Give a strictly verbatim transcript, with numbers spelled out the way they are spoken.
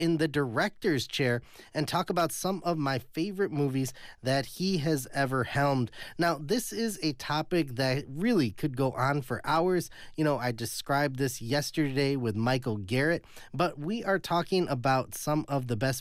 in the director's chair and talk about some of my favorite movies that he has ever helmed. Now, this is a topic that really could go on for hours. You know, I described this yesterday with Michael Garrett, but we are talking about some of the best